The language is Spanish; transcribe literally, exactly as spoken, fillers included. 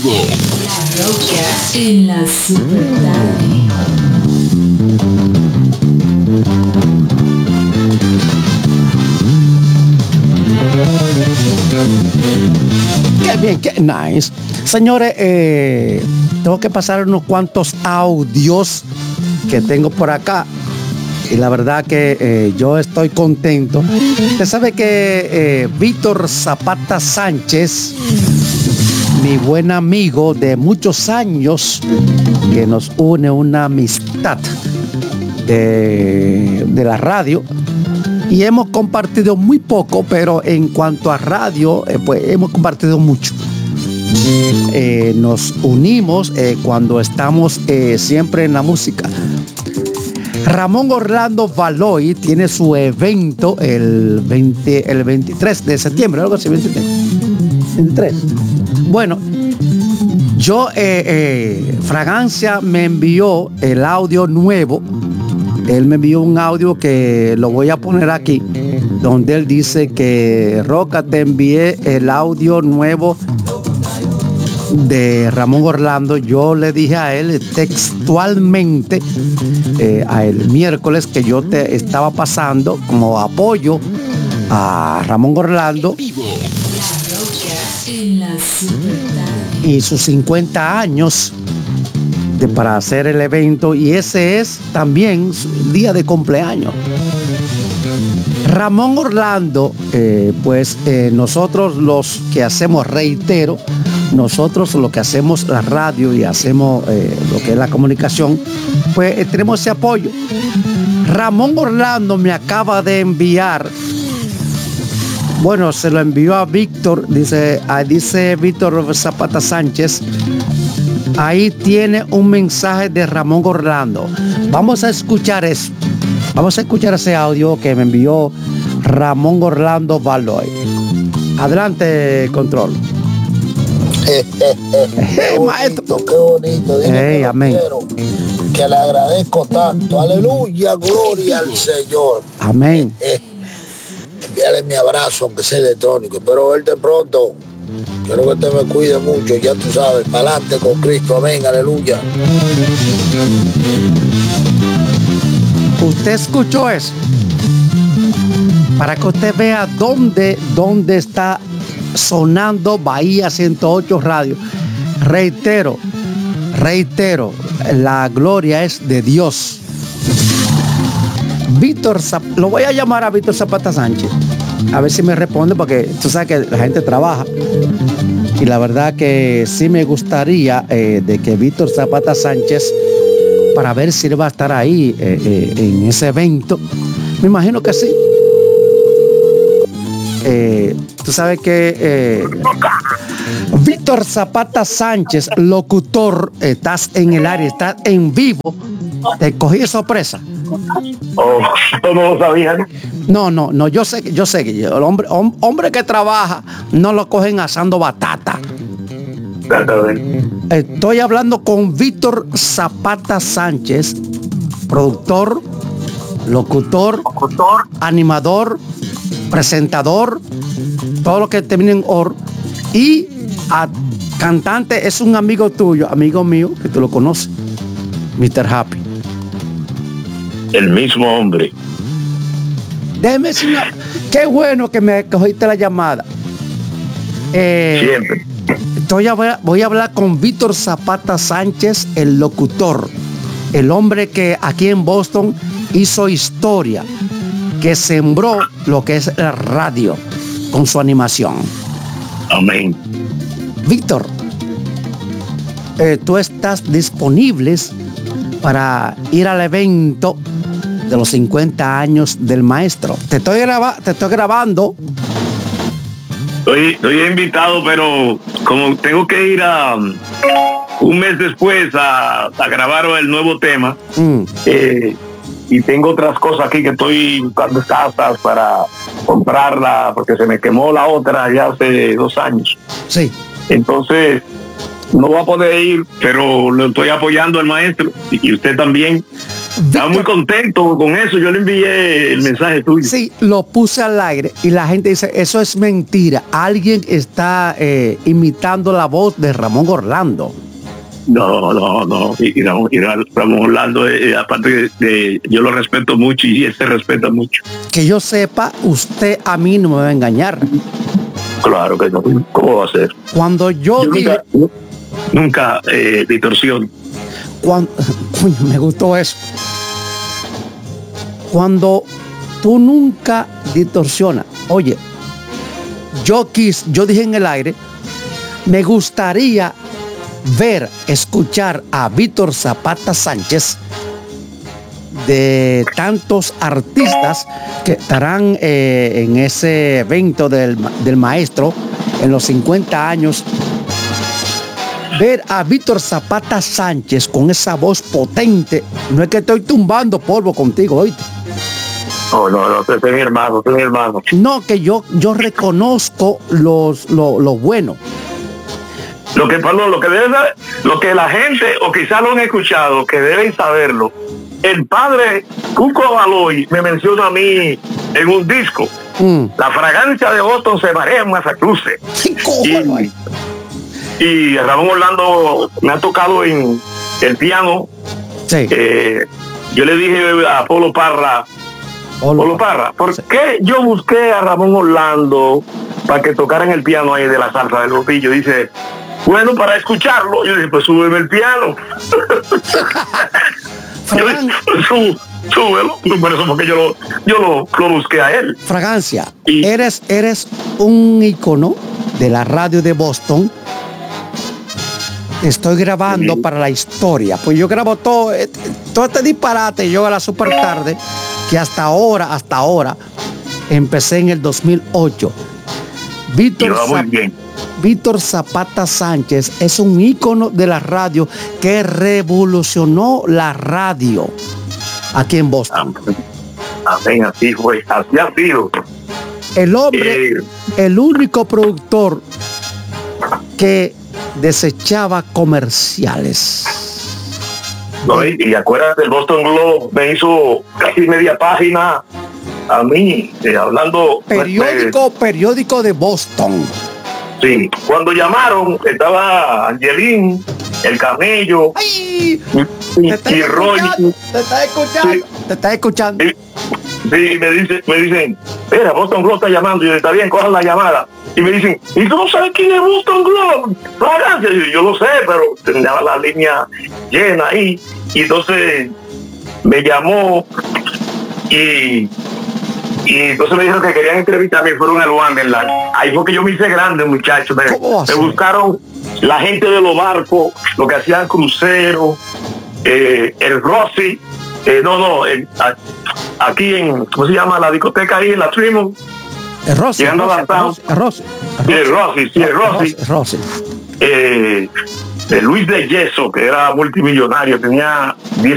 vivo. La Roca en la Super Tarde. Qué bien, qué nice. Señores, eh, tengo que pasar unos cuantos audios que tengo por acá. Y la verdad que eh, yo estoy contento. Usted sabe que eh, Víctor Zapata Sánchez, mi buen amigo de muchos años, que nos une una amistad de, de la radio, y hemos compartido muy poco, pero en cuanto a radio, eh, pues hemos compartido mucho. Eh, nos unimos eh, cuando estamos eh, siempre en la música. Ramón Orlando Valois tiene su evento el, veinte, el veintitrés de septiembre, algo así, veintitrés. veintitrés. Bueno, yo, eh, eh, Fragancia me envió el audio nuevo. Él me envió un audio que lo voy a poner aquí, donde él dice que Roca, te envié el audio nuevo de Ramón Orlando. Yo le dije a él textualmente eh, a el miércoles que yo te estaba pasando como apoyo a Ramón Orlando y sus cincuenta años de, para hacer el evento, y ese es también su día de cumpleaños. Ramón Orlando, eh, pues eh, nosotros los que hacemos, reitero, nosotros lo que hacemos la radio y hacemos eh, lo que es la comunicación, pues eh, tenemos ese apoyo. Ramón Orlando me acaba de enviar, bueno, se lo envió a Víctor, dice, ah, dice Víctor Zapata Sánchez, ahí tiene un mensaje de Ramón Orlando. Vamos a escuchar eso. Vamos a escuchar ese audio que me envió Ramón Orlando Valois. Adelante, control. Eh, eh, eh, qué bonito, qué bonito. Hey, amén. Quiero, que le agradezco tanto. Aleluya, gloria al Señor. Amén. Eh, eh, envíale mi abrazo, aunque sea electrónico. Espero verte pronto. Quiero que te me cuide mucho, ya tú sabes. Para adelante con Cristo, amén, aleluya. Usted escuchó eso. Para que usted vea dónde, dónde está sonando Bahía ciento ocho Radio. Reitero, reitero, la gloria es de Dios. Víctor Zapata, lo voy a llamar a Víctor Zapata Sánchez, a ver si me responde, porque tú sabes que la gente trabaja. Y la verdad que sí me gustaría eh, de que Víctor Zapata Sánchez, para ver si él va a estar ahí eh, eh, en ese evento. Me imagino que sí. Eh, tú sabes que eh, Víctor Zapata Sánchez, locutor, estás en el área, estás en vivo. Te cogí de sorpresa. Oh, no lo sabían. No, no, no, yo sé que yo sé que el hombre, hom, hombre que trabaja no lo cogen asando batata. Estoy hablando con Víctor Zapata Sánchez, productor, locutor, locutor, animador, presentador, todo lo que termina en or, y a, cantante. Es un amigo tuyo, amigo mío, que tú lo conoces, mister Happy. El mismo hombre. Déjeme decir, qué bueno que me cogiste la llamada. Eh, Siempre. Estoy a, voy a hablar con Víctor Zapata Sánchez, el locutor, el hombre que aquí en Boston hizo historia, que sembró lo que es la radio con su animación. Amén. Víctor, eh, tú estás disponible para ir al evento de los cincuenta años del maestro. Te estoy, graba te estoy grabando. Estoy, estoy invitado, pero como tengo que ir a um, un mes después a, a grabar el nuevo tema, mm. eh, y tengo otras cosas aquí que estoy buscando casas para comprarla, porque se me quemó la otra ya hace dos años. Sí. Entonces, no voy a poder ir, pero lo estoy apoyando al maestro, y usted también. Estaba muy contento con eso. Yo le envié el mensaje tuyo. Sí, lo puse al aire y la gente dice, eso es mentira. Alguien está eh, imitando la voz de Ramón Orlando. No, no, no. Y, y Ramón, y Ramón Orlando, eh, aparte de, de, yo lo respeto mucho y él se respeta mucho. Que yo sepa, usted a mí no me va a engañar. Claro que no. ¿Cómo va a ser? Cuando yo, yo dije... Nunca, nunca eh, distorsión. Cuando, coño, me gustó eso. Cuando tú nunca distorsionas. Oye, yo quis, yo dije en el aire, me gustaría ver, escuchar a Víctor Zapata Sánchez, de tantos artistas que estarán eh, en ese evento del, del maestro en los cincuenta años. Ver a Víctor Zapata Sánchez con esa voz potente. No es que estoy tumbando polvo contigo, ¿oíste? No, no, no, soy mi hermano, soy mi hermano. No, que yo, yo reconozco los, lo, lo bueno. Lo que, perdón, lo que debe saber, lo que la gente, o quizás lo han escuchado, que deben saberlo, el padre Cuco Baloy me menciona a mí en un disco. Mm. La fragancia de Boston se marea en Massachusetts. Y, y Ramón Orlando me ha tocado en el piano. Sí. Eh, yo le dije a Polo Parra, Polo, Polo Parra, ¿por sí. qué yo busqué a Ramón Orlando para que tocara en el piano ahí de la salsa del Ropillo? Dice, bueno, para escucharlo. Yo dije, pues súbeme el piano. Sú, súbelo. Por eso porque yo lo, yo lo, lo busqué a él. Fragancia, y, eres, eres un ícono de la radio de Boston. Estoy grabando sí. para la historia. Pues yo grabo todo, todo este disparate. Yo a la super tarde, que hasta ahora, hasta ahora, empecé en el dos mil ocho. Víctor Zap Víctor Zapata Sánchez es un ícono de la radio que revolucionó la radio aquí en Boston. Amén, así fue, así ha sido. El hombre, eh, el único productor que desechaba comerciales. No, y, y acuérdate, el Boston Globe me hizo casi media página a mí, eh, hablando... Periódico, eh, periódico de Boston. Sí, cuando llamaron estaba Angelín, el Camello. ¡Ay! Y, y Roy. Te está escuchando, sí. te está escuchando. Sí, sí, me, dice, me dicen, espera, Boston Globe está llamando. Y yo, está bien, cojan la llamada. Y me dicen, ¿y tú no sabes quién es Boston Globe? Fragancia. Y yo, yo lo sé, pero tenía la línea llena ahí. Y entonces me llamó y... Y entonces me dijeron que querían entrevistarme y fueron al Wonderland. Ahí fue que yo me hice grande, muchachos. Me, me buscaron la gente de los barcos, lo que hacían cruceros, eh, el Rossi, eh, no, no, el, a, aquí en, ¿cómo se llama? La discoteca ahí en la Tremont. El Rossi. Llegando a la El Rossi. El Rossi, sí, el Rossi. El Rossi. Eh, de Luis de Yeso, que era multimillonario, tenía diez